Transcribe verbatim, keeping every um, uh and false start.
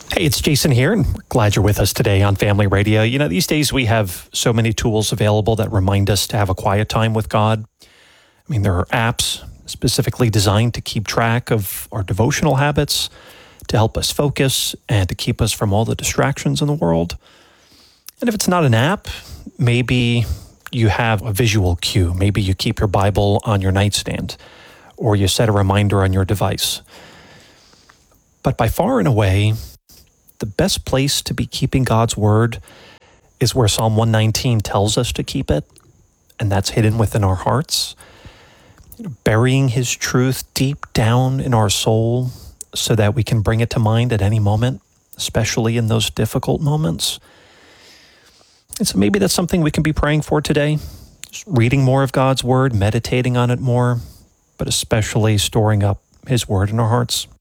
Hey, it's Jason here, and we're glad you're with us today on Family Radio. You know, these days we have so many tools available that remind us to have a quiet time with God. I mean, there are apps specifically designed to keep track of our devotional habits, to help us focus, and to keep us from all the distractions in the world. And if it's not an app, maybe you have a visual cue. Maybe you keep your Bible on your nightstand, or you set a reminder on your device. But by far and away, the best place to be keeping God's Word is where Psalm one nineteen tells us to keep it, and that's hidden within our hearts. You know, burying His truth deep down in our soul so that we can bring it to mind at any moment, especially in those difficult moments. And so maybe that's something we can be praying for today, just reading more of God's Word, meditating on it more, but especially storing up His Word in our hearts.